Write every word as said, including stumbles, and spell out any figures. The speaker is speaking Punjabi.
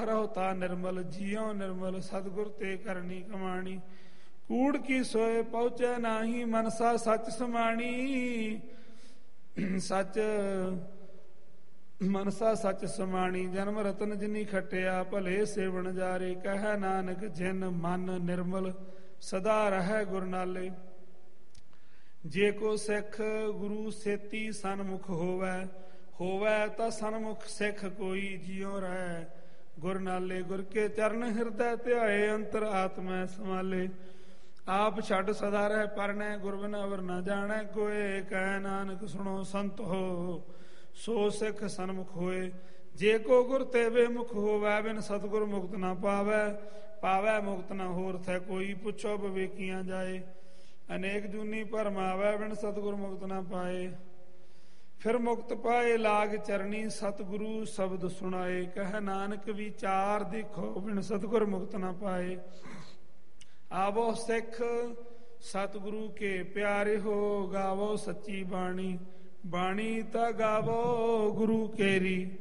ਰਹੋ ਤਾ ਨਿਰਮਲ, ਜਿਉ ਨਿਰਮਲ ਸਤਿਗੁਰ ਤੇ ਕਰਨੀ ਕਮਾਣੀ। ਕੂੜ ਕੀ ਸੋਏ ਪਹੁੰਚੈ ਨਾਹੀ, ਮਨਸਾ ਸੱਚ ਸਮਾਣੀ। ਸੱਚ ਮਨਸਾ ਸੱਚ ਸਮਾਣੀ, ਜਨਮ ਰਤਨ ਜਿਨੀ ਖਟਿਆ, ਭਲੇ ਸੇਵਨ ਜਾਰੇ। ਕਹਿ ਨਾਨਕ ਜਿਨ ਮਨ ਨਿਰਮਲ, ਸਦਾ ਰਹਿ ਗੁਰ ਨਾਲੇ। ਜੇ ਕੋ ਸਿੱਖ ਗੁਰੂ ਸੇਤੀ ਸਨਮੁਖ ਹੋਵੈ, ਹੋਵੈ ਤਾਂ ਸਨਮੁਖ ਸਿੱਖ ਕੋਈ, ਜਿਉ ਰਹਿ ਗੁਰ ਨਾਲੇ। ਗੁਰ ਕੇ ਚਰਨ ਹਿਰਦੈ ਧਿਆਏ, ਅੰਤਰ ਆਤਮੈ ਸਮਾਲੇ। ਆਪ ਛੱਡ ਸਦਾ ਰਹਿ ਪਰਣੈ, ਗੁਰ ਬਿਨ ਅਵਰ ਨਾ ਜਾਣੈ ਕੋਏ। ਕਹਿ ਨਾਨਕ ਸੁਣੋ ਸੰਤ ਹੋ, ਸੋ ਸਿੱਖ ਸਨਮੁਖ ਹੋਏ। ਜੇ ਕੋ ਗੁਰ ਤੇ ਬੇਮੁਖ ਹੋਵੈ, ਬਿਨ ਸਤਿਗੁਰ ਮੁਕਤ ਨਾ ਪਾਵੈ। ਪਾਵੈ ਮੁਕਤ ਨਾ ਹੋਰ ਥੈ ਕੋਈ, ਪੁੱਛੋ ਵਿਵੇਕੀਆਂ ਜਾਏ। ਅਨੇਕ ਜੂਨੀ ਭਰਮਾਵੈ, ਬਿਨ ਸਤਿਗੁਰ ਮੁਕਤ ਨਾ ਪਾਏ। ਫਿਰ ਮੁਕਤ ਪਾਏ ਲਾਗ ਚਰਣੀ, ਸਤਿਗੁਰੂ ਸ਼ਬਦ ਸੁਣਾਏ। ਕਹਿ ਨਾਨਕ ਵਿਚਾਰ ਦੇਖੋ, ਬਿਨ ਸਤਿਗੁਰ ਮੁਕਤ ਨਾ ਪਾਏ। ਆਵੋ ਸਿੱਖ ਸਤਿਗੁਰੂ ਕੇ ਪਿਆਰੇ ਹੋ, ਗਾਵੋ ਸੱਚੀ ਬਾਣੀ। ਬਾਣੀ ਤਾਂ ਗਾਵੋ ਗੁਰੂ ਕੇਰੀ।